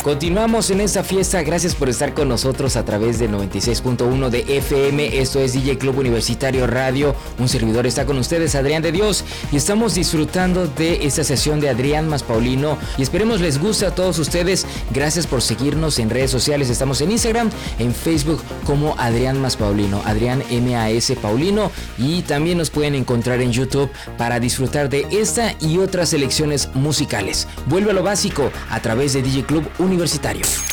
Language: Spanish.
Continuamos en esta fiesta, gracias por estar con nosotros a través del 96.1 de FM, esto es DJ Club Universitario Radio, un servidor está con ustedes, Adrián de Dios, y estamos disfrutando de esta sesión de Adrián más Paulino, y esperemos les guste a todos ustedes. Gracias por seguirnos en redes sociales, estamos en Instagram, en Facebook como Adrián más Paulino, Adrián M.A.S. Paulino, y también nos pueden encontrar en YouTube para disfrutar de esta y otras selecciones musicales. Vuelve a lo básico a través de DJ Club Universitario.